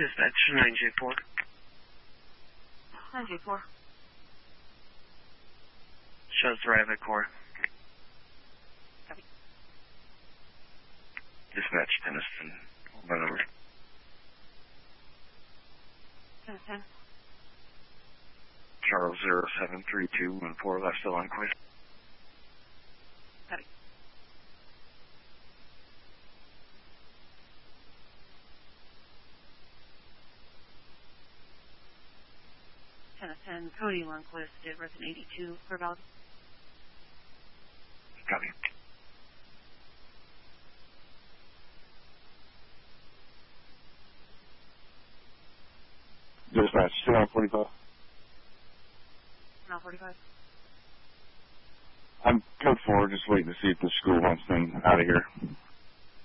Dispatch 9J4. 9J4. Shows arrive at core. Copy. Dispatch Tennyson. Run over. 10-10. Charles 073214 left still on quiz. Copy. Tennyson, Cody Lundquist at resident 82 for valid. Copy. Dispatch, still on 45. Now 45. I'm code 4, just waiting to see if the school wants them out of here.